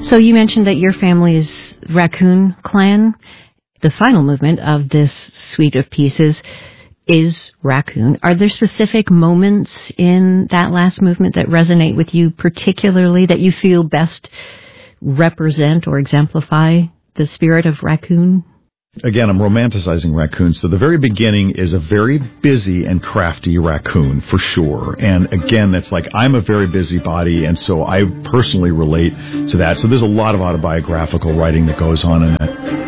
So you mentioned that your family is Raccoon Clan. The final movement of this suite of pieces is Raccoon. Are there specific moments in that last movement that resonate with you particularly, that you feel best represent or exemplify the spirit of Raccoon? Again, I'm romanticizing raccoons. So the very beginning is a very busy and crafty raccoon, for sure. And again, that's like, I'm a very busybody, and so I personally relate to that. So there's a lot of autobiographical writing that goes on in that.